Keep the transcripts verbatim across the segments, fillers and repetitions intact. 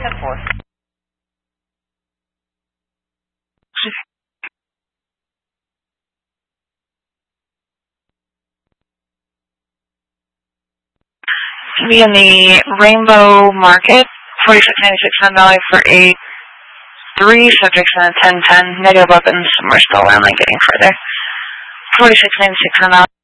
ten four. To be in the Rainbow Market, forty-six ninety-six Sun Valley for a three subjects and a ten ten, negative weapons, we're still around and getting further. forty-six ninety-six Sun Valley.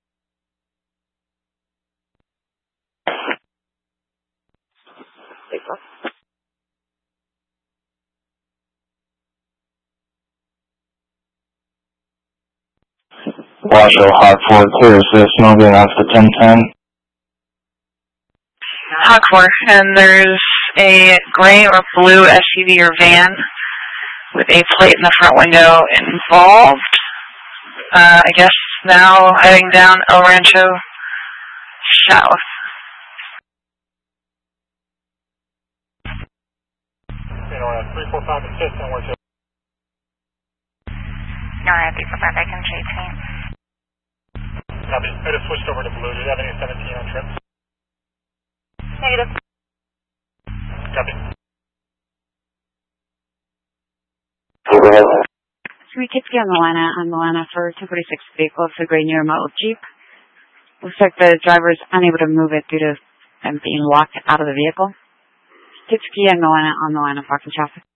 Washoe Hawk four, clear assist, moving off the ten ten. Hawk four, and there's a gray or blue S U V or van with a plate in the front window involved. Uh, I guess now heading down El Rancho south. three four five and six, and we're to. Alright, three four five, I can J T. Copy. I just switched over to blue. Do you have any seventeen on trips? Negative. Copy. three Kitsuki on Milana, on Milana for two forty-six vehicle. It's a gray new remote Jeep. Looks like the driver is unable to move it due to them being locked out of the vehicle. Kitsuki and Milana on Milana, Fox and traffic.